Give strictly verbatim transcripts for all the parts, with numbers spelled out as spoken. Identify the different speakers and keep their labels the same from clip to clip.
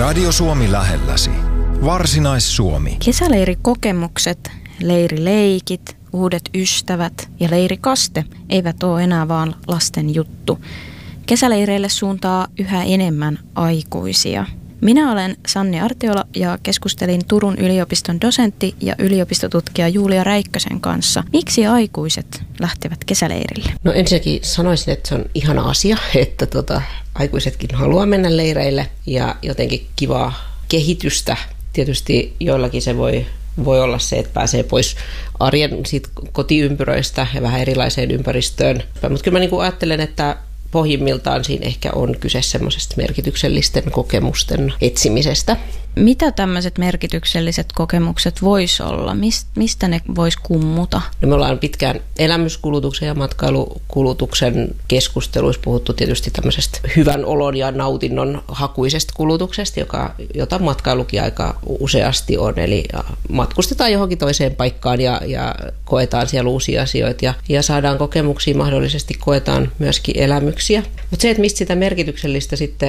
Speaker 1: Radio Suomi lähelläsi. Varsinais-Suomi.
Speaker 2: Kesäleirikokemukset, leirileikit, uudet ystävät ja leirikaste eivät ole enää vaan lasten juttu. Kesäleireille suuntaa yhä enemmän aikuisia. Minä olen Sanni Artiola ja keskustelin Turun yliopiston dosentti ja yliopistotutkija Julia Räikkösen kanssa. Miksi aikuiset lähtevät kesäleirille?
Speaker 3: No ensinnäkin sanoisin, että se on ihana asia, että tota, aikuisetkin haluaa mennä leireille ja jotenkin kivaa kehitystä. Tietysti joillakin se voi, voi olla se, että pääsee pois arjen siitä kotiympyröistä ja vähän erilaiseen ympäristöön. Mutta kyllä mä niin kuin ajattelen, että pohjimmiltaan siinä ehkä on kyse semmoisesta merkityksellisten kokemusten etsimisestä.
Speaker 2: Mitä tämmöiset merkitykselliset kokemukset vois olla? Mistä ne vois kummuta?
Speaker 3: No me ollaan pitkään elämyskulutuksen ja matkailukulutuksen keskusteluissa puhuttu tietysti tämmöisestä hyvän olon ja nautinnon hakuisesta kulutuksesta, joka, jota matkailukin aika useasti on. Eli matkustetaan johonkin toiseen paikkaan ja, ja koetaan siellä uusia asioita ja, ja saadaan kokemuksia, mahdollisesti koetaan myöskin elämyksiä. Mutta se, että mistä sitä merkityksellistä sitten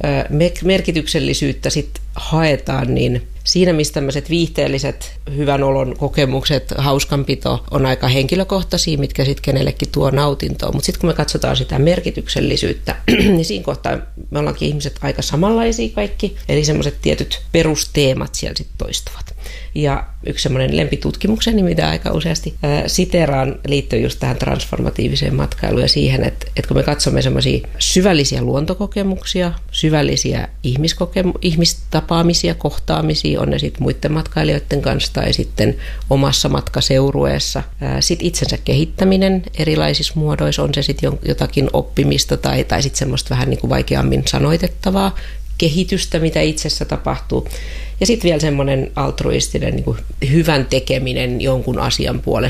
Speaker 3: merkityksellisyyttä sit haetaan, niin siinä missä tämmöiset viihteelliset hyvän olon kokemukset, hauskanpito on aika henkilökohtaisia, mitkä sitten kenellekin tuo nautintoa. Mutta sitten kun me katsotaan sitä merkityksellisyyttä, niin siinä kohtaa me ollaankin ihmiset aika samanlaisia kaikki. Eli semmoiset tietyt perusteemat siellä sitten toistuvat. Ja yksi semmoinen lempitutkimukseni, mitä aika useasti ää, siteraan, liittyy just tähän transformatiiviseen matkailuun ja siihen, että, että kun me katsomme semmoisia syvällisiä luontokokemuksia, syvällisiä ihmiskokemu- ihmistapaamisia, kohtaamisia, on ne sitten muiden matkailijoiden kanssa tai sitten omassa matkaseurueessa. Sitten itsensä kehittäminen erilaisissa muodoissa, on se sitten jotakin oppimista tai, tai sitten semmoista vähän niin kuin vaikeammin sanoitettavaa kehitystä, mitä itsessä tapahtuu. Ja sitten vielä semmoinen altruistinen niin kuin hyvän tekeminen jonkun asian puolesta.